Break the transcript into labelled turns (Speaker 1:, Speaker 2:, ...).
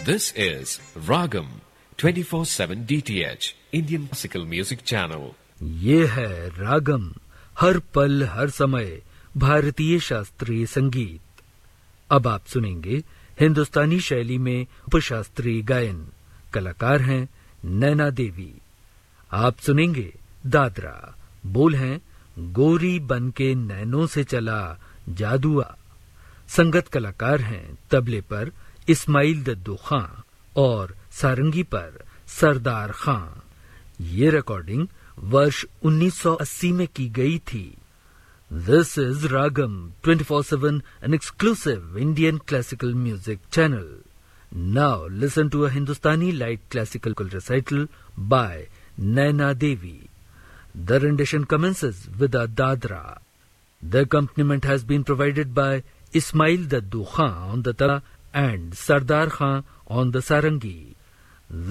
Speaker 1: This is Ragam 24/7 DTH Indian Classical Music Channel.
Speaker 2: ये है रागम, हर पल हर समय भारतीय शास्त्रीय संगीत। अब आप सुनेंगे हिंदुस्तानी शैली में उपशास्त्रीय गायन। कलाकार हैं नैना देवी। आप सुनेंगे दादरा। बोल हैं गोरी बन के नैनों से चला जादुआ। संगत कलाकार हैं तबले पर इस्माइल दद्दू खां और सारंगी पर सरदार खां। ये रिकॉर्डिंग वर्ष 1980 में की गई थी। This is ragam 24/7, an exclusive Indian classical music channel. Now listen to a Hindustani light classical recital by Naina Devi. The rendition commences with a dadra. The accompaniment has been provided by Ismail Daddu Khan on the tala and Sardar Khan on the sarangi.